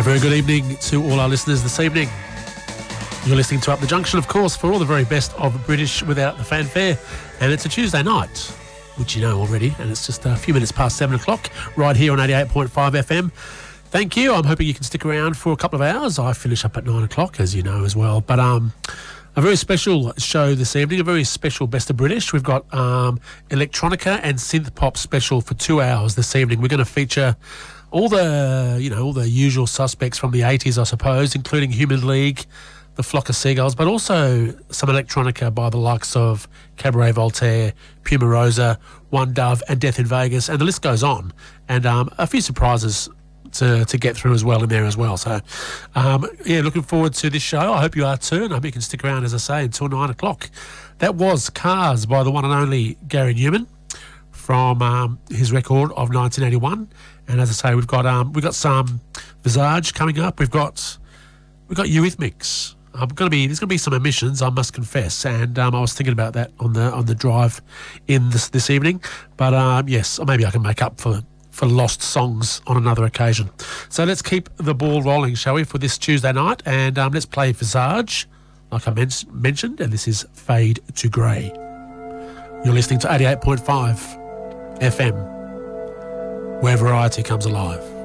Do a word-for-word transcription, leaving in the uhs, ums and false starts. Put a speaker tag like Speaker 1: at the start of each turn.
Speaker 1: very good evening to all our listeners this evening. You're listening to Up the Junction, of course, for all the very best of British without the fanfare. And it's a Tuesday night, which you know already, and it's just a few minutes past seven o'clock right here on eighty-eight point five F M. Thank you. I'm hoping you can stick around for a couple of hours. I finish up at nine o'clock, as you know as well. But um, a very special show this evening, a very special Best of British. We've got um, electronica and synth pop special for two hours this evening. We're going to feature all the, you know, all the usual suspects from the eighties, I suppose, including Human League, The Flock of Seagulls, but also some electronica by the likes of Cabaret Voltaire, Puma Rosa, One Dove and Death in Vegas, and the list goes on. And um, a few surprises to, to get through as well in there as well. So, um, yeah, looking forward to this show. I hope you are too, and I hope you can stick around, as I say, until nine o'clock. That was Cars by the one and only Gary Newman from um, his record of nineteen eighty-one. And as I say, we've got um, we've got some Visage coming up. We've got we've got Eurythmics. I'm going to be there's going to be some emissions, I must confess, and um, I was thinking about that on the on the drive in this this evening. But um, yes, maybe I can make up for for lost songs on another occasion. So let's keep the ball rolling, shall we, for this Tuesday night? And um, let's play Visage, like I men- mentioned, and this is Fade to Grey. You're listening to eighty-eight point five F M, where variety comes alive.